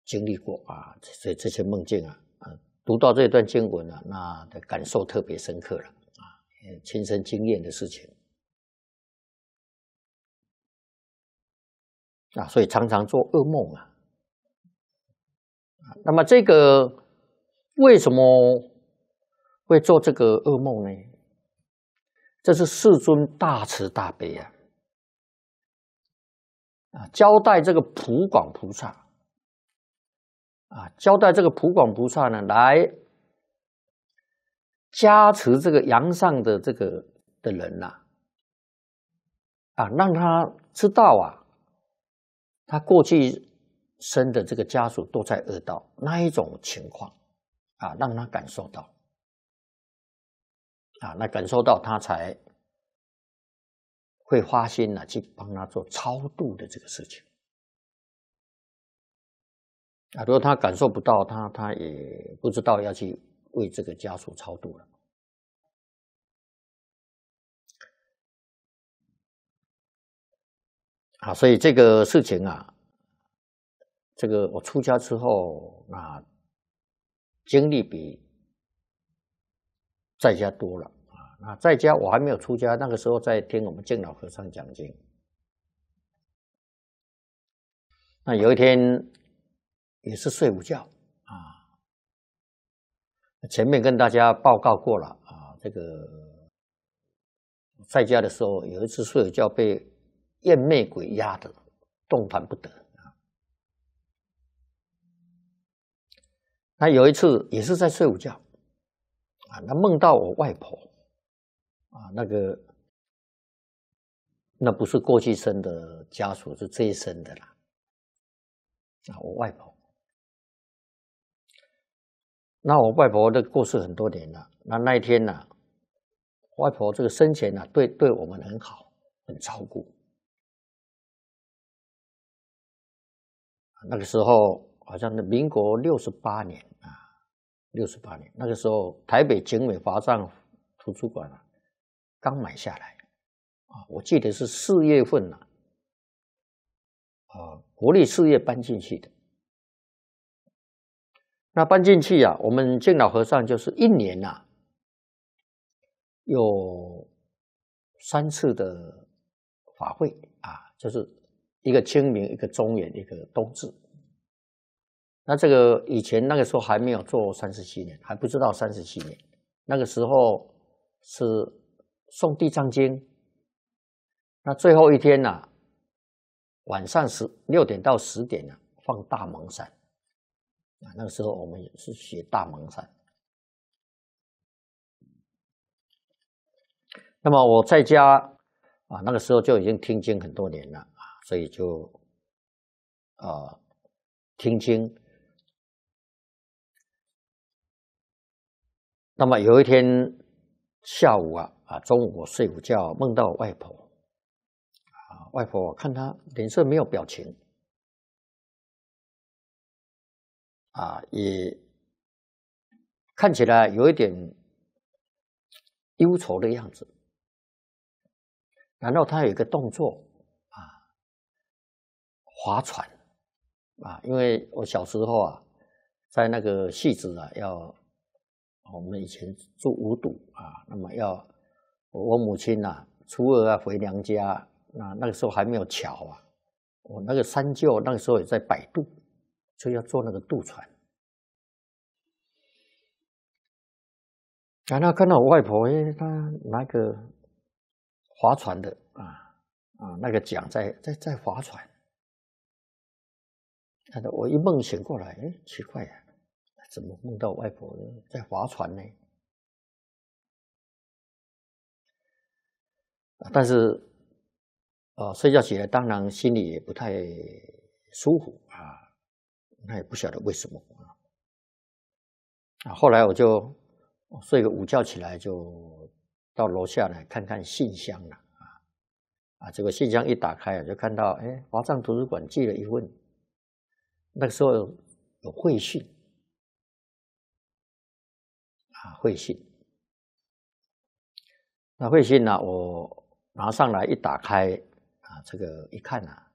经历过啊，这些梦境啊，读到这段经文啊，那的感受特别深刻了啊，亲身经验的事情啊，所以常常做噩梦啊。那么这个为什么会做这个噩梦呢？这是世尊大慈大悲啊，交代这个普广菩萨啊，交代这个普广菩萨呢，来加持这个阳上的这个的人呐，让他知道啊，他过去生的这个家属都在恶道那一种情况啊，让他感受到啊，那感受到他才会发心去帮他做超度的这个事情啊。如果他感受不到，他也不知道要去为这个家属超度了啊。所以这个事情啊，这个我出家之后，那经历比在家多了啊。那在家我还没有出家，那个时候在听我们净老和尚讲经。那有一天也是睡午觉啊，前面跟大家报告过了啊，这个在家的时候有一次睡午觉被厌魅鬼压得动弹不得啊。那有一次也是在睡午觉啊，那梦到我外婆啊，那不是过去生的家属，是这一生的啦啊，我外婆。那我外婆的过世很多年了，那一天呢，外婆这个生前呢，对我们很好，很照顾。那个时候好像是民国68年啊，68年那个时候台北景美华藏图书馆刚买下来啊，我记得是4月份国立事业搬进去的。那搬进去啊，我们净老和尚就是1年有3次的法会啊，就是一个清明，一个中元，一个冬至。那这个以前那个时候还没有做37年，还不知道37年。那个时候是诵地藏经，那最后一天晚上6点到10点放大蒙山啊。那个时候我们也是学大蒙山。那么我在家那个时候就已经听经很多年了啊，所以就听经。那么有一天下午中午我睡午觉，梦到外婆外婆我看她脸色没有表情也看起来有一点忧愁的样子。然后她有一个动作划船因为我小时候在那个戏子我们以前住五堵那么我母亲初2回娘家，那个时候还没有桥我那个三舅那个时候也在摆渡，就要坐那个渡船。然后看到我外婆她拿个划船的那个桨在划船。我一梦醒过来，奇怪怎么梦到外婆在划船呢？但是睡觉起来当然心里也不太舒服那也不晓得为什么后来我就睡个午觉起来，就到楼下来看看信箱了结果信箱一打开就看到华藏图书馆寄了一份，那个时候有会讯会讯。那会讯我拿上来一打开这个一看